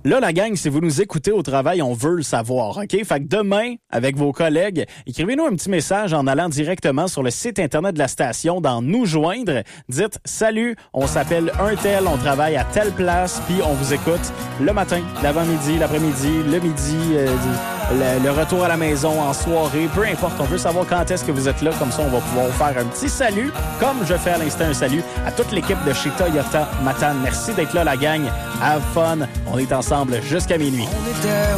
Là, la gang, si vous nous écoutez au travail, on veut le savoir, OK? Fait que demain, avec vos collègues, écrivez-nous un petit message en allant directement sur le site Internet de la station dans Nous joindre. Dites « Salut, on s'appelle un tel, on travaille à telle place, puis on vous écoute le matin, l'avant-midi, l'après-midi, le midi, le retour à la maison en soirée, peu importe. On veut savoir quand est-ce que vous êtes là. Comme ça, on va pouvoir vous faire un petit salut, comme je fais à l'instant un salut à toute l'équipe de chez Toyota Matane. Merci d'être là, la gang. Have fun. On est ensemble jusqu'à minuit.